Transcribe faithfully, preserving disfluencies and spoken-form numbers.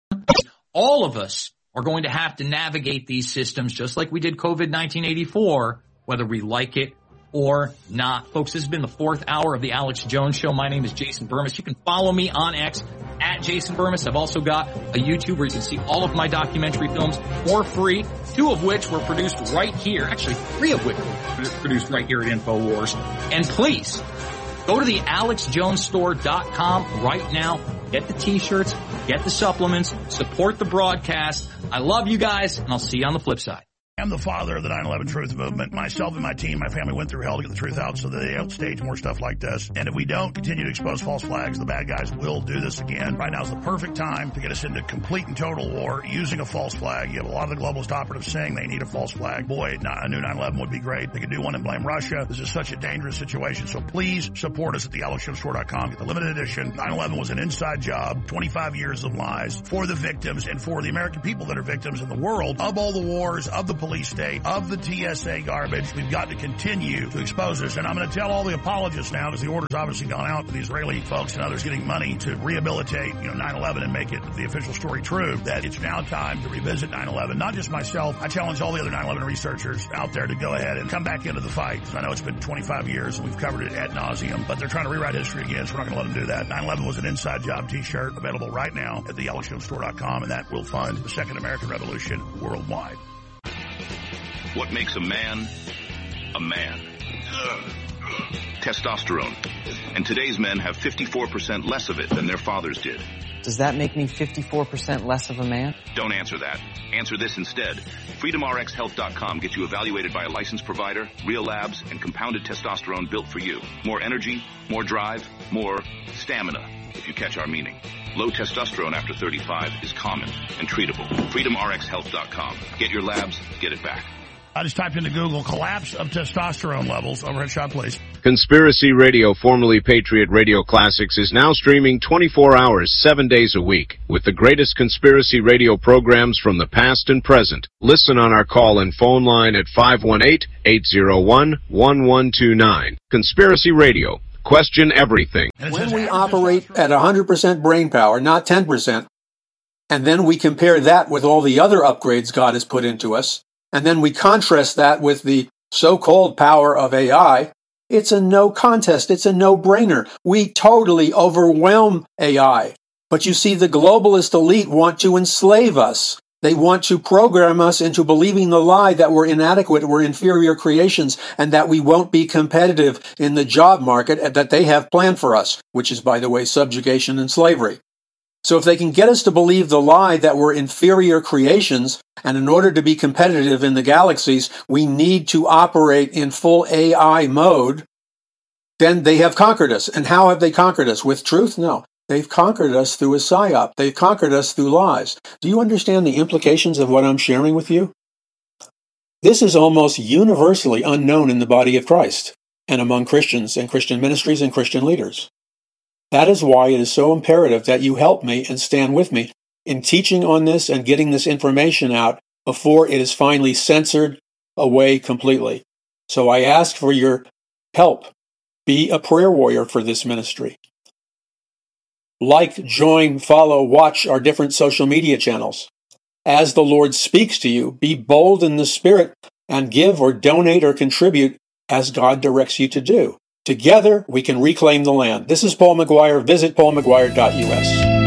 All of us are going to have to navigate these systems just like we did COVID nineteen eighty-four, whether we like it or not. Folks, this has been the fourth hour of the Alex Jones Show. My name is Jason Burmis. You can follow me on X at Jason Burmis. I've also got a YouTube where you can see all of my documentary films for free, two of which were produced right here. Actually, three of which were produced right here at InfoWars. And please, go to the alex jones store dot com right now. Get the t-shirts, get the supplements, support the broadcast. I love you guys, and I'll see you on the flip side. I'm the father of the nine eleven Truth Movement. Myself and my team, my family went through hell to get the truth out so that they don't stage more stuff like this. And if we don't continue to expose false flags, the bad guys will do this again. Right now is the perfect time to get us into complete and total war using a false flag. You have a lot of the globalist operatives saying they need a false flag. Boy, a new nine eleven would be great. They could do one and blame Russia. This is such a dangerous situation. So please support us at the alex jones store dot com. Get the limited edition. nine eleven was an inside job, twenty-five years of lies for the victims and for the American people that are victims in the world of all the wars, of the police state, of the T S A garbage. We've got to continue to expose this. And I'm going to tell all the apologists now, because the order's obviously gone out to the Israeli folks and others getting money to rehabilitate, you know, nine eleven and make it the official story true, that it's now time to revisit nine eleven. Not just myself. I challenge all the other nine eleven researchers out there to go ahead and come back into the fight. I know it's been twenty-five years and we've covered it ad nauseum, but they're trying to rewrite history again, so we're not going to let them do that. nine eleven was an inside job t-shirt available right now at the alex jones store dot com, and that will fund the Second American Revolution worldwide. What makes a man a man? Testosterone. And today's men have fifty-four percent less of it than their fathers did. Does that make me fifty-four percent less of a man? Don't answer that. Answer this instead. freedom r x health dot com gets you evaluated by a licensed provider, real labs, and compounded testosterone built for you. More energy, more drive, more stamina, if you catch our meaning. Low testosterone after thirty-five is common and treatable. freedom r x health dot com. Get your labs, get it back. I just typed into Google collapse of testosterone levels. Overhead shot, please. Conspiracy Radio, formerly Patriot Radio Classics, is now streaming twenty-four hours, seven days a week, with the greatest conspiracy radio programs from the past and present. Listen on our call and phone line at five one eight, eight zero one, one one two nine. Conspiracy Radio. Question everything. When we operate at one hundred percent brain power, not ten percent, and then we compare that with all the other upgrades God has put into us, and then we contrast that with the so-called power of A I, it's a no contest. It's a no-brainer. We totally overwhelm A I. But you see, the globalist elite want to enslave us. They want to program us into believing the lie that we're inadequate, we're inferior creations, and that we won't be competitive in the job market that they have planned for us, which is, by the way, subjugation and slavery. So if they can get us to believe the lie that we're inferior creations, and in order to be competitive in the galaxies, we need to operate in full A I mode, then they have conquered us. And how have they conquered us? With truth? No. They've conquered us through a psyop. They've conquered us through lies. Do you understand the implications of what I'm sharing with you? This is almost universally unknown in the body of Christ and among Christians and Christian ministries and Christian leaders. That is why it is so imperative that you help me and stand with me in teaching on this and getting this information out before it is finally censored away completely. So I ask for your help. Be a prayer warrior for this ministry. Like, join, follow, watch our different social media channels. As the Lord speaks to you, be bold in the Spirit and give or donate or contribute as God directs you to do. Together, we can reclaim the land. This is Paul McGuire. Visit paul mcguire dot u s.